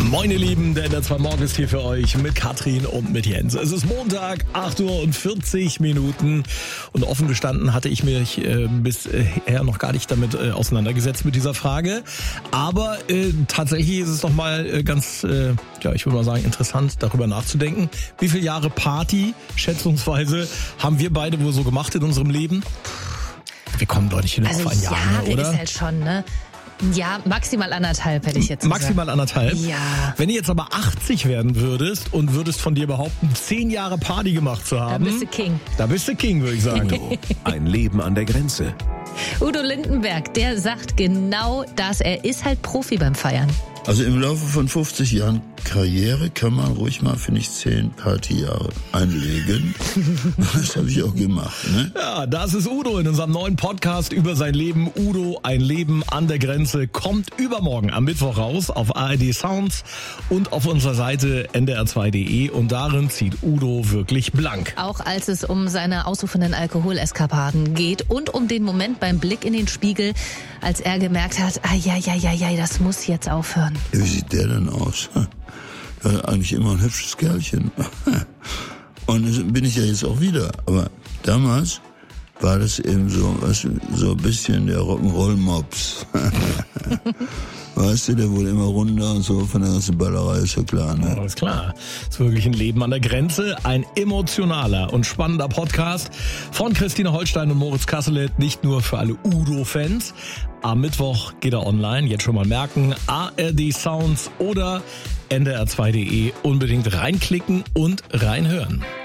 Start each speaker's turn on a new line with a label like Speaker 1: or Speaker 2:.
Speaker 1: Moin ihr Lieben, der NDR2 Morgen ist hier für euch mit Katrin und mit Jens. Es ist Montag, 8:40 Uhr und offen gestanden hatte ich mich bisher noch gar nicht damit auseinandergesetzt mit dieser Frage. Aber tatsächlich ist es doch mal ganz, ich würde mal sagen, interessant darüber nachzudenken. Wie viele Jahre Party, schätzungsweise, haben wir beide wohl so gemacht in unserem Leben? Wir kommen doch nicht hin auf ein Jahr,
Speaker 2: Jahre
Speaker 1: oder?
Speaker 2: Ist halt schon, ne? Ja, maximal 1,5 hätte ich jetzt gesagt.
Speaker 1: Maximal 1,5?
Speaker 2: Ja.
Speaker 1: Wenn du jetzt aber 80 werden würdest und würdest von dir behaupten, 10 Jahre Party gemacht zu haben.
Speaker 2: Da bist du King.
Speaker 1: Da bist du King, würde ich sagen.
Speaker 3: Udo, ein Leben an der Grenze.
Speaker 2: Udo Lindenberg, der sagt genau das. Er ist halt Profi beim Feiern.
Speaker 4: Also im Laufe von 50 Jahren Karriere kann man ruhig mal, finde ich, 10 Partyjahre einlegen. Das habe ich auch gemacht, ne?
Speaker 1: Ja, das ist Udo in unserem neuen Podcast über sein Leben. Udo, ein Leben an der Grenze, kommt übermorgen am Mittwoch raus auf ARD Sounds und auf unserer Seite ndr2.de und darin zieht Udo wirklich blank.
Speaker 2: Auch als es um seine ausufernden Alkoholeskapaden geht und um den Moment beim Blick in den Spiegel, als er gemerkt hat, das muss jetzt aufhören.
Speaker 4: Ja, wie sieht der denn aus? Ja, eigentlich immer ein hübsches Kerlchen. Und das bin ich ja jetzt auch wieder. Aber damals war das eben so ein bisschen der Rock'n'Roll-Mops. Weißt du, der wurde immer runter und so von der ganzen Ballerei, ist ja klar, ne?
Speaker 1: Alles klar. Das ist wirklich ein Leben an der Grenze. Ein emotionaler und spannender Podcast von Christine Holstein und Moritz Kasselet. Nicht nur für alle Udo-Fans. Am Mittwoch geht er online. Jetzt schon mal merken. ARD Sounds oder ndr2.de. Unbedingt reinklicken und reinhören.